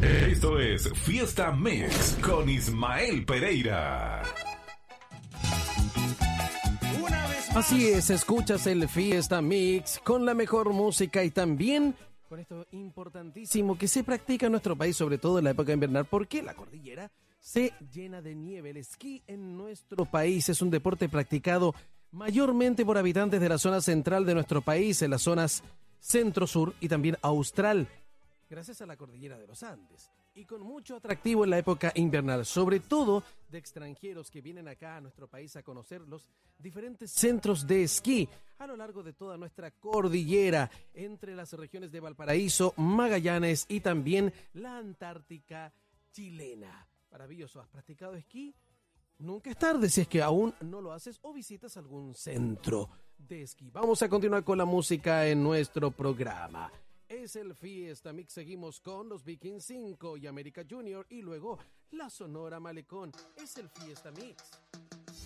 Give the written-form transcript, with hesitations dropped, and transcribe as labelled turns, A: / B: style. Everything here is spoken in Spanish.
A: Esto es Fiesta Mix con Ismael Pereira.
B: Así es, escuchas el Fiesta Mix con la mejor música y también con esto importantísimo que se practica en nuestro país, sobre todo en la época invernal, porque la cordillera se llena de nieve. El esquí en nuestro país es un deporte practicado mayormente por habitantes de la zona central de nuestro país, en las zonas centro-sur y también austral, gracias a la cordillera de los Andes, y con mucho atractivo en la época invernal, sobre todo de extranjeros que vienen acá a nuestro país a conocer los diferentes centros de esquí a lo largo de toda nuestra cordillera, entre las regiones de Valparaíso, Magallanes y también la Antártica chilena. Maravilloso, ¿has practicado esquí? Nunca es tarde si es que aún no lo haces o visitas algún centro de esquí. Vamos a continuar con la música en nuestro programa. Es el Fiesta Mix, seguimos con los Vikings 5 y América Junior y luego la Sonora Malecón. Es el Fiesta Mix.